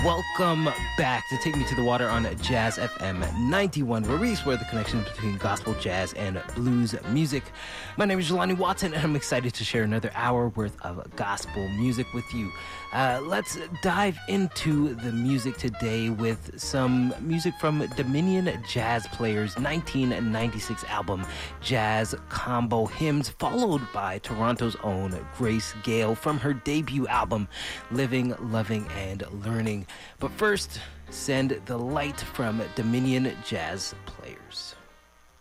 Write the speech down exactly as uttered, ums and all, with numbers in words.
Welcome back to Take Me to the Water on Jazz F M ninety-one, where we explore the connection between gospel, jazz, and blues music. My name is Jelani Watson, and I'm excited to share another hour worth of gospel music with you. Uh, let's dive into the music today with some music from Dominion Jazz Players' nineteen ninety-six album, Jazz Combo Hymns, followed by Toronto's own Grace Gale from her debut album, Living, Loving, and Learning. But first, send the light from Dominion Jazz Players.